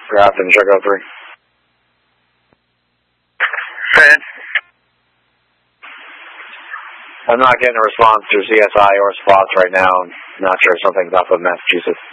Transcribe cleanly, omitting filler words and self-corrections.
Grafton, Chicago 3. Fred. I'm not getting a response through CSI or SPOTS right now. I'm not sure if something's up with Massachusetts.